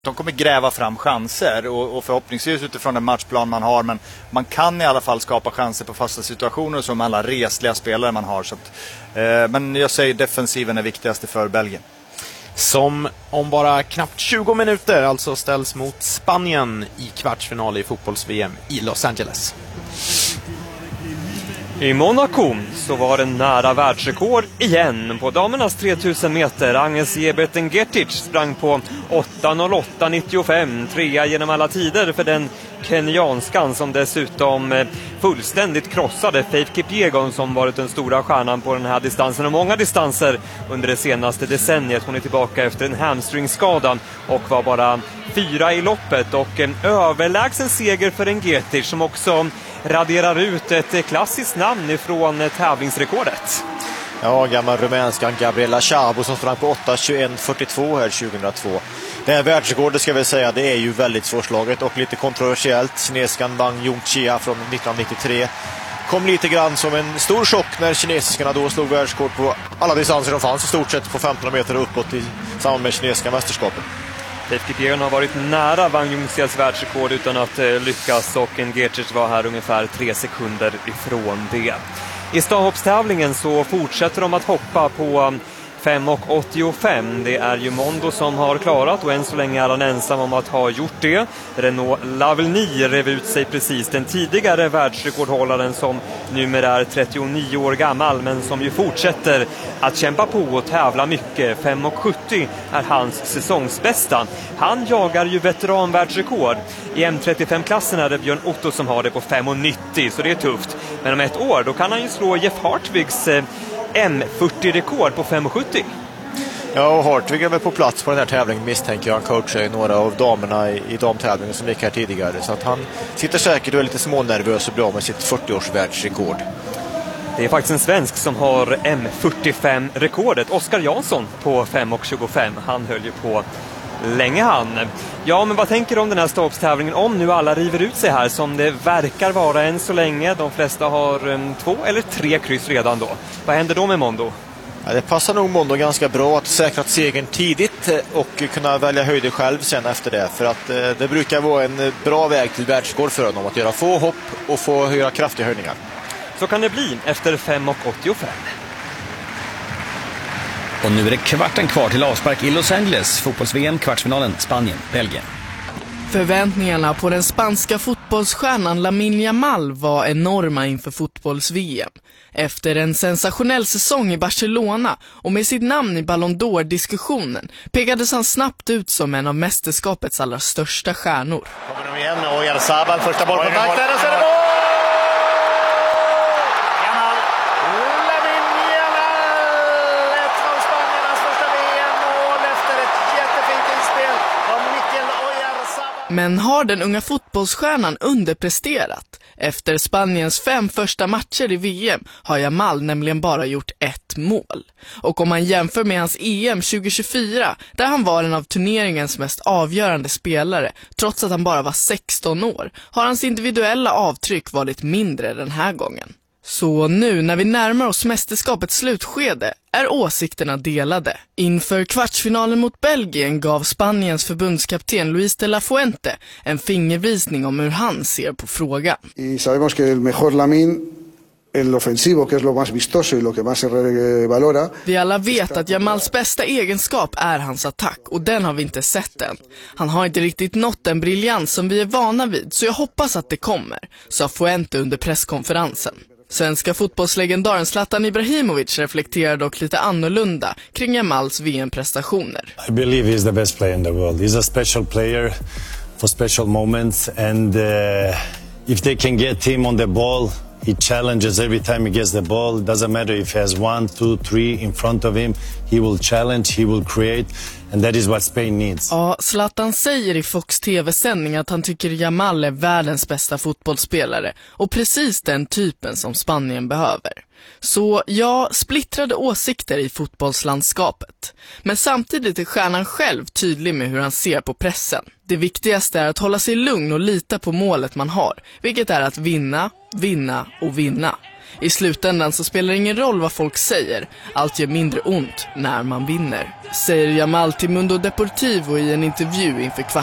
De kommer gräva fram chanser och förhoppningsvis utifrån den matchplan man har, men man kan i alla fall skapa chanser på fasta situationer som alla resliga spelare man har. Så att, men jag säger defensiven är viktigaste för Belgien. Som om bara knappt 20 minuter alltså ställs mot Spanien i kvartsfinal i fotbolls-VM i Los Angeles. I Monaco så var det nära världsrekord igen. På damernas 3000 meter Agnes Jebeten-Gertic sprang på 8.08.95, trea genom alla tider för den kenyanskan som dessutom fullständigt krossade Faith Kipyegon som varit den stora stjärnan på den här distansen och många distanser under det senaste decenniet. Hon är tillbaka efter en hamstringskada och var bara 4 i loppet, och en överlägsen seger för en Gertic som också raderar ut ett klassiskt namn ifrån tävlingsrekordet. Ja, gammal rumänskan Gabriela Szabo som sprang på 8.21.42 här 2002. Det här världsrekordet ska vi säga, det är ju väldigt svårslaget och lite kontroversiellt. Kinesiskan Wang Yongqia från 1993 kom lite grann som en stor chock när kinesiskarna då slog världsrekord på alla distanser som fanns i stort sett på 15 meter och uppåt i samband med kinesiska mästerskapen. Faith Kipyegon har varit nära Wang Yongqias världsrekord utan att lyckas, och en Gertic var här ungefär 3 sekunder ifrån det. I stavhoppstävlingen så fortsätter de att hoppa på 5.85. Det är ju Mondo som har klarat, och än så länge är han ensam om att ha gjort det. Renaud Lavillenie rev ut sig precis, den tidigare världsrekordhållaren som numera är 39 år gammal men som ju fortsätter att kämpa på och tävla mycket. 5.70 är hans säsongsbästa. Han jagar ju veteranvärldsrekord. I M35-klassen är det Björn Otto som har det på 5.90, så det är tufft. Men om ett år då kan han ju slå Jeff Hartwigs M40-rekord på 5.70. Ja, och Hartvig är väl på plats på den här tävlingen, misstänker jag. Han coachar några av damerna i damtävlingen som gick här tidigare. Så att han sitter säkert och är lite smånervös och bra med sitt 40-års världsrekord. Det är faktiskt en svensk som har M45-rekordet. Oskar Jansson på 5.25. Han höll ju på länge han. Ja, men vad tänker du om den här stavhoppstävlingen om nu alla river ut sig här som det verkar vara än så länge? De flesta har 2 eller 3 kryss redan då. Vad händer då med Mondo? Ja, det passar nog Mondo ganska bra att säkra segern tidigt och kunna välja höjder själv sen efter det. För att det brukar vara en bra väg till världsrekord för honom att göra få hopp och få göra kraftiga höjningar. Så kan det bli efter 5.85. Och nu är det kvarten kvar till avspark i Los Angeles. Fotbolls-VM, kvartsfinalen, Spanien, Belgien. Förväntningarna på den spanska fotbollsstjärnan Lamine Yamal var enorma inför fotbolls-VM. Efter en sensationell säsong i Barcelona och med sitt namn i Ballon d'Or-diskussionen pekades han snabbt ut som en av mästerskapets allra största stjärnor. Kommer de igen och Oyarzabal, första bollkontakten och så är det mål! Men har den unga fotbollsstjärnan underpresterat? Efter Spaniens 5 första matcher i VM har Yamal nämligen bara gjort 1 mål. Och om man jämför med hans EM 2024, där han var en av turneringens mest avgörande spelare, trots att han bara var 16 år, har hans individuella avtryck varit mindre den här gången. Så nu när vi närmar oss mästerskapets slutskede är åsikterna delade. Inför kvartsfinalen mot Belgien gav Spaniens förbundskapten Luis de la Fuente en fingervisning om hur han ser på frågan. Y sabemos que el mejor Lamine, el ofensivo, que es lo más vistoso y lo que más se valora. Vi alla vet att Yamals bästa egenskap är hans attack, och den har vi inte sett än. Han har inte riktigt nått den briljans som vi är vana vid, så jag hoppas att det kommer, sa Fuente under presskonferensen. Svenska fotbollslegendaren Zlatan Ibrahimovic reflekterar dock lite annorlunda kring Yamals VM-prestationer. I believe he's the best player in the world. He's a special player for special moments, and if they can get him on the ball, he challenges every time he gets the ball. It doesn't matter if he has 1, 2, 3 in front of him. He will challenge, he will create, and that is what Spain needs. Ja, Zlatan säger i Fox TV-sändning att han tycker Yamal är världens bästa fotbollsspelare och precis den typen som Spanien behöver. Så ja, splittrade åsikter i fotbollslandskapet. Men samtidigt är stjärnan själv tydlig med hur han ser på pressen. Det viktigaste är att hålla sig lugn och lita på målet man har, vilket är att vinna, vinna och vinna. I slutändan så spelar det ingen roll vad folk säger. Allt gör mindre ont när man vinner, säger Yamal till Mundo Deportivo i en intervju inför